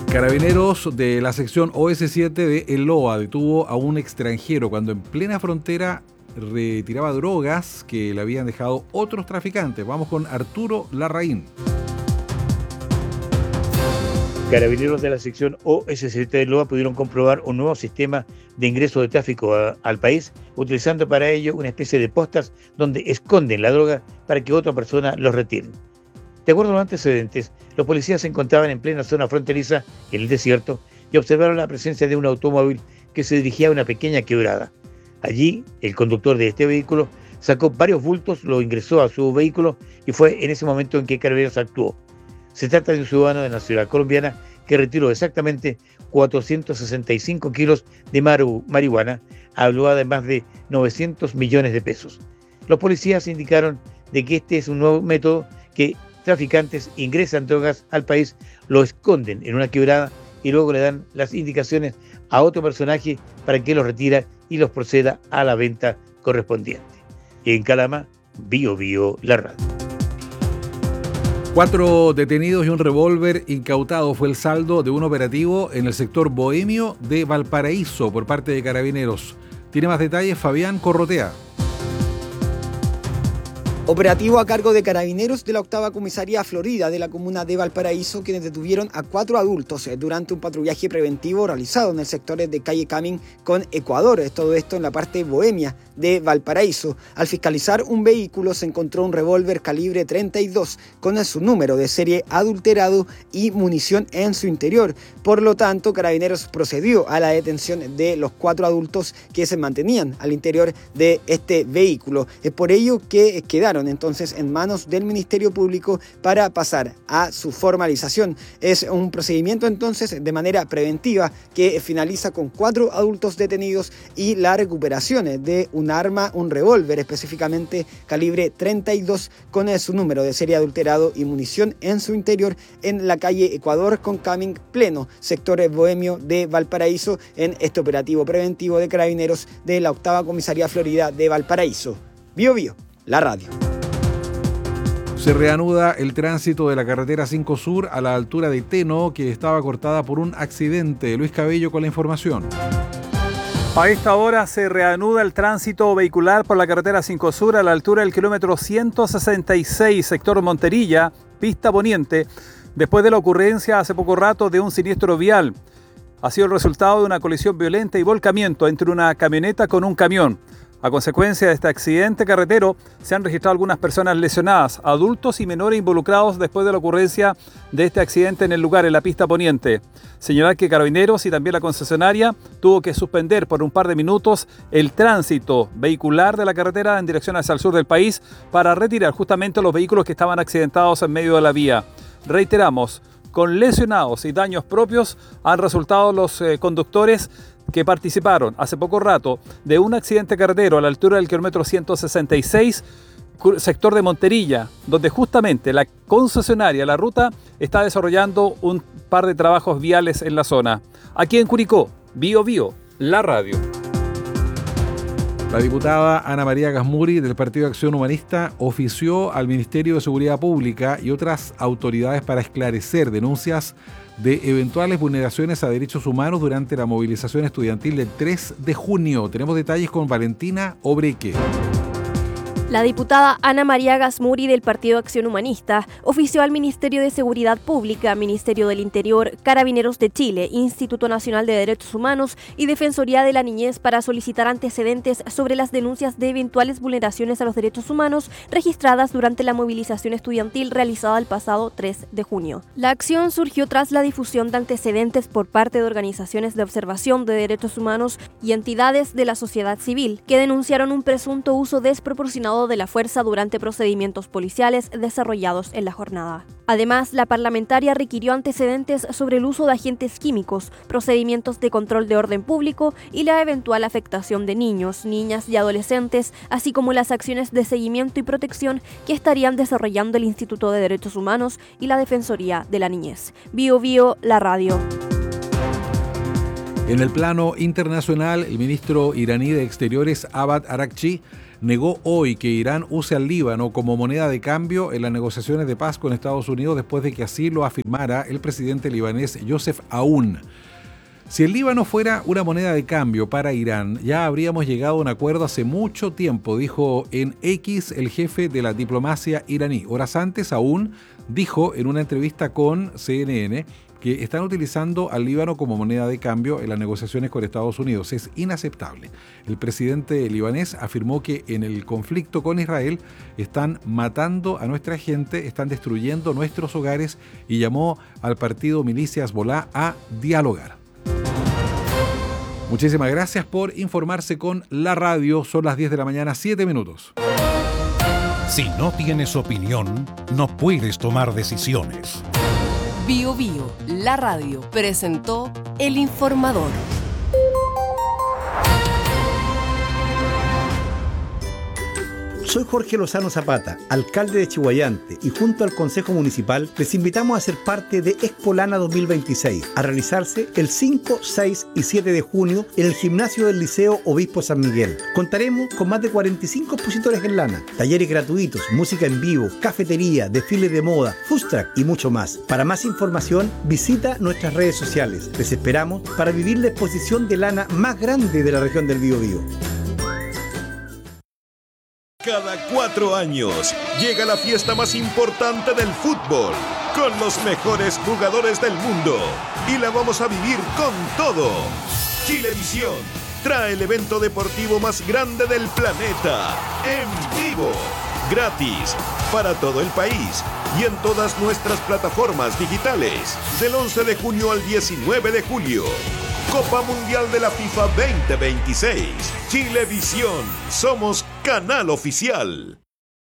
Carabineros de la sección OS7 de El Loa detuvo a un extranjero cuando en plena frontera retiraba drogas que le habían dejado otros traficantes. Vamos con Arturo Larraín. Carabineros de la sección OS7 de Loa pudieron comprobar un nuevo sistema de ingreso de tráfico al país, utilizando para ello una especie de postas donde esconden la droga para que otra persona los retire. De acuerdo a los antecedentes, los policías se encontraban en plena zona fronteriza, en el desierto, y observaron la presencia de un automóvil que se dirigía a una pequeña quebrada. Allí, el conductor de este vehículo sacó varios bultos, lo ingresó a su vehículo y fue en ese momento en que Carabineros actuó. Se trata de un ciudadano de nacionalidad colombiana que retiró exactamente 465 kilos de marihuana, evaluada en más de 900 millones de pesos. Los policías indicaron de que este es un nuevo método que traficantes ingresan drogas al país, lo esconden en una quebrada y luego le dan las indicaciones a otro personaje para que los retira y los proceda a la venta correspondiente. En Calama, Bio Bio, la radio. 4 detenidos y un revólver incautado fue el saldo de un operativo en el sector bohemio de Valparaíso por parte de Carabineros. Tiene más detalles Fabián Corrotea. Operativo a cargo de Carabineros de la Octava Comisaría Florida de la comuna de Valparaíso, quienes detuvieron a 4 adultos durante un patrullaje preventivo realizado en el sector de calle Camin con Ecuador. Todo esto en la parte bohemia de Valparaíso. Al fiscalizar un vehículo se encontró un revólver calibre 32 con su número de serie adulterado y munición en su interior. Por lo tanto, Carabineros procedió a la detención de los 4 adultos que se mantenían al interior de este vehículo. Es por ello que quedaron entonces en manos del Ministerio Público para pasar a su formalización. Es un procedimiento entonces de manera preventiva que finaliza con 4 adultos detenidos y la recuperación de un arma, un revólver específicamente calibre 32 con su número de serie adulterado y munición en su interior en la calle Ecuador con Camin pleno, sector bohemio de Valparaíso, en este operativo preventivo de Carabineros de la Octava Comisaría Florida de Valparaíso. Bio Bio, la radio. Se reanuda el tránsito de la carretera 5 Sur a la altura de Teno, que estaba cortada por un accidente. Luis Cabello con la información. A esta hora se reanuda el tránsito vehicular por la carretera 5 Sur a la altura del kilómetro 166, sector Monterilla, pista poniente, después de la ocurrencia hace poco rato de un siniestro vial. Ha sido el resultado de una colisión violenta y volcamiento entre una camioneta con un camión. A consecuencia de este accidente carretero, se han registrado algunas personas lesionadas, adultos y menores involucrados después de la ocurrencia de este accidente en el lugar, en la pista poniente. Señalar que Carabineros y también la concesionaria tuvo que suspender por un par de minutos el tránsito vehicular de la carretera en dirección hacia el sur del país para retirar justamente los vehículos que estaban accidentados en medio de la vía. Reiteramos, con lesionados y daños propios han resultado los conductores que participaron hace poco rato de un accidente carretero a la altura del kilómetro 166, sector de Monterilla, donde justamente la concesionaria, la ruta, está desarrollando un par de trabajos viales en la zona. Aquí en Curicó, Bio Bio, la radio. La diputada Ana María Gasmuri del Partido Acción Humanista ofició al Ministerio de Seguridad Pública y otras autoridades para esclarecer denuncias de eventuales vulneraciones a derechos humanos durante la movilización estudiantil del 3 de junio. Tenemos detalles con Valentina Obreque. La diputada Ana María Gasmuri del Partido Acción Humanista ofició al Ministerio de Seguridad Pública, Ministerio del Interior, Carabineros de Chile, Instituto Nacional de Derechos Humanos y Defensoría de la Niñez para solicitar antecedentes sobre las denuncias de eventuales vulneraciones a los derechos humanos registradas durante la movilización estudiantil realizada el pasado 3 de junio. La acción surgió tras la difusión de antecedentes por parte de organizaciones de observación de derechos humanos y entidades de la sociedad civil que denunciaron un presunto uso desproporcionado de la fuerza durante procedimientos policiales desarrollados en la jornada. Además, la parlamentaria requirió antecedentes sobre el uso de agentes químicos, procedimientos de control de orden público y la eventual afectación de niños, niñas y adolescentes, así como las acciones de seguimiento y protección que estarían desarrollando el Instituto de Derechos Humanos y la Defensoría de la Niñez. Bio Bio, la radio. En el plano internacional, el ministro iraní de Exteriores, Abbas Araghchi, negó hoy que Irán use al Líbano como moneda de cambio en las negociaciones de paz con Estados Unidos después de que así lo afirmara el presidente libanés Joseph Aoun. Si el Líbano fuera una moneda de cambio para Irán, ya habríamos llegado a un acuerdo hace mucho tiempo, dijo en X el jefe de la diplomacia iraní. Horas antes, Aoun dijo en una entrevista con CNN que están utilizando al Líbano como moneda de cambio en las negociaciones con Estados Unidos. Es inaceptable. El presidente libanés afirmó que en el conflicto con Israel están matando a nuestra gente, están destruyendo nuestros hogares y llamó al partido milicia Hezbollah a dialogar. Muchísimas gracias por informarse con la radio. Son las 10 de la mañana, 7 minutos. Si no tienes opinión, no puedes tomar decisiones. Bio Bio, la radio, presentó El Informador. Soy Jorge Lozano Zapata, alcalde de Chihuayante, y junto al Consejo Municipal les invitamos a ser parte de Expolana 2026, a realizarse el 5, 6 y 7 de junio en el gimnasio del Liceo Obispo San Miguel. Contaremos con más de 45 expositores en lana, talleres gratuitos, música en vivo, cafetería, desfiles de moda, food truck y mucho más. Para más información, visita nuestras redes sociales. Les esperamos para vivir la exposición de lana más grande de la región del Biobío. Cada 4 años llega la fiesta más importante del fútbol, con los mejores jugadores del mundo, y la vamos a vivir con todo. Chilevisión trae el evento deportivo más grande del planeta, en vivo, gratis, para todo el país y en todas nuestras plataformas digitales, del 11 de junio al 19 de julio. Copa Mundial de la FIFA 2026. Chilevisión. Somos canal oficial.